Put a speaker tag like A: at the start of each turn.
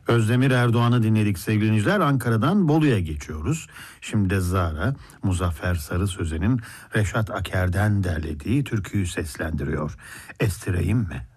A: Özdemir Erdoğan'ı dinledik sevgili dinleyiciler. Ankara'dan Bolu'ya geçiyoruz. Şimdi de Zara, Muzaffer Sarı Sözen'in Reşat Aker'den derlediği türküyü seslendiriyor. Estireyim mi?